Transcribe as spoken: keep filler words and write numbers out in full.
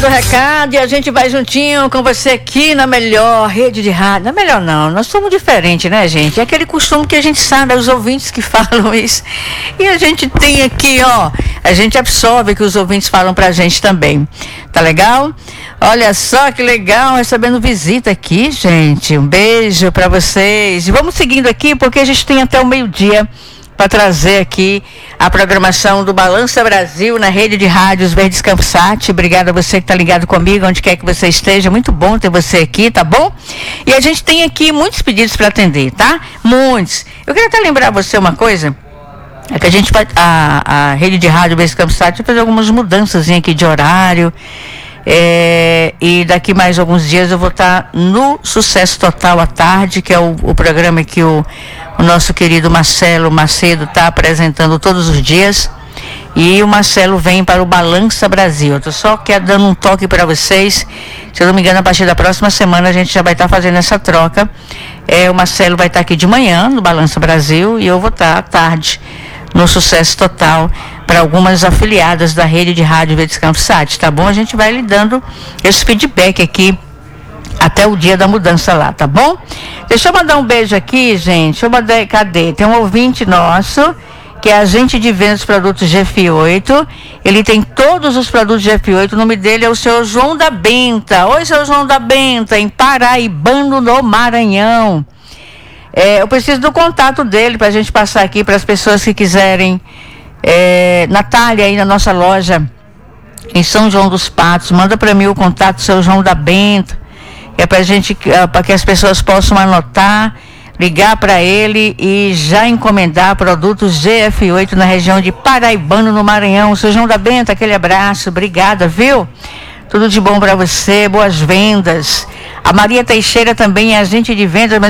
seu recado e a gente vai juntinho com você aqui na melhor rede de rádio. Não é melhor não, nós somos diferentes, né, gente? É aquele costume que a gente sabe, é os ouvintes que falam isso. E a gente tem aqui, ó, a gente absorve o que os ouvintes falam pra gente também. Tá legal? Olha só que legal, recebendo visita aqui, gente. Um beijo pra vocês. E vamos seguindo aqui, porque a gente tem até o meio-dia para trazer aqui a programação do Balança Brasil na rede de rádios Verdes Campos Sat. Obrigada a você que está ligado comigo, onde quer que você esteja. Muito bom ter você aqui, tá bom? E a gente tem aqui muitos pedidos para atender, tá? Muitos. Eu queria até lembrar você uma coisa. É que a gente vai, a, a rede de rádio Verdes Campos Sat vai fazer algumas mudanças aqui de horário. É, e daqui mais alguns dias eu vou estar no Sucesso Total à tarde, que é o, o programa que o, o nosso querido Marcelo Macedo está apresentando todos os dias. E o Marcelo vem para o Balança Brasil. Eu tô só quero dando um toque para vocês. Se eu não me engano, a partir da próxima semana a gente já vai estar tá fazendo essa troca. É, o Marcelo vai estar tá aqui de manhã no Balança Brasil e eu vou estar tá à tarde no Sucesso Total para algumas afiliadas da rede de rádio Verdes Campos Sat, tá bom? A gente vai lhe dando esse feedback aqui até o dia da mudança lá, tá bom? Deixa eu mandar um beijo aqui, gente. Deixa eu mandar, cadê? Tem um ouvinte nosso, que é agente de vendas dos produtos G F oito. Ele tem todos os produtos G F oito. O nome dele é o senhor João da Benta. Oi, senhor João da Benta, em Paraibano, no Maranhão. É, eu preciso do contato dele para a gente passar aqui para as pessoas que quiserem. É, Natália, aí na nossa loja em São João dos Patos, manda para mim o contato do seu João da Benta, é para gente, para que as pessoas possam anotar, ligar para ele e já encomendar produtos G F oito na região de Paraibano, no Maranhão. Seu João da Benta, aquele abraço, obrigada, viu? Tudo de bom para você, boas vendas. A Maria Teixeira também é agente de vendas, mas